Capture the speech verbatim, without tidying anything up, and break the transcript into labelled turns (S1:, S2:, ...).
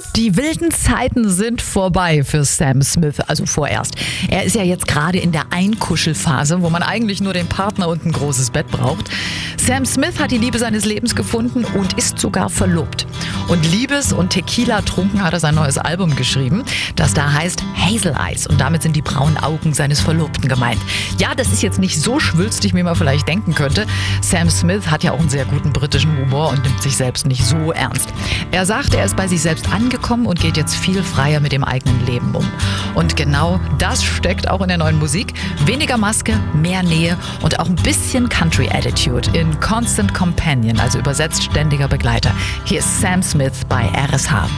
S1: Die wilden Zeiten sind vorbei für Sam Smith, also vorerst. Er ist ja jetzt gerade in der Einkuschelphase, wo man eigentlich nur den Partner und ein großes Bett braucht. Sam Smith hat die Liebe seines Lebens gefunden und ist sogar verlobt. Und Liebes- und Tequila trunken hat er sein neues Album geschrieben, das da heißt Hazel Eyes. Und damit sind die braunen Augen seines Verlobten gemeint. Ja, das ist jetzt nicht so schwülstig, wie man vielleicht denken könnte. Sam Smith hat ja auch einen sehr guten britischen Humor und nimmt sich selbst nicht so ernst. Er sagt, er ist bei sich selbst angekommen und geht jetzt viel freier mit dem eigenen Leben um. Und genau das steckt auch in der neuen Musik. Weniger Maske, mehr Nähe und auch ein bisschen Country-Attitude in Constant Companion, also übersetzt ständiger Begleiter. Hier ist Sam Smith bei R S H.